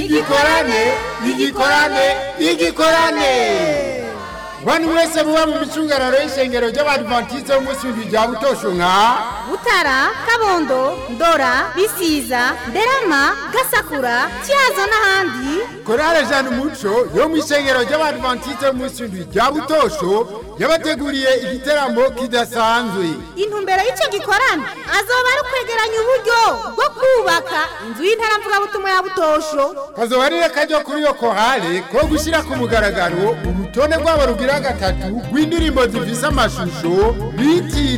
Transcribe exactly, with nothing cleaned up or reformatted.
igikorane igikorane igikorane bantu mwese muba mu micungararo y'ishengero ry'abadventiste b'umunsi w'indwi rya Butosho nka Butara, Kabondo, Ndora, Bisiza, Nderama, Gasakura, Cyazo n'ahandi. Korale Jean Umuco yo mu ishengero ry'abadventiste b'umunsi w'indwi rya Butosho yabateguriye igiteramo kidasanzwe. Intumbero y'icyo gikorana azoba ari kwegeranya uburyo bwo kubaka inzu y'intaramvugabutumwa ya Butosho. Kazoba ari kajyo kuri yo kohale ko gushyira ku mugaragaro urutonde rw'abo rugira gatatu rw'indirimbo zifise amashusho bitiriye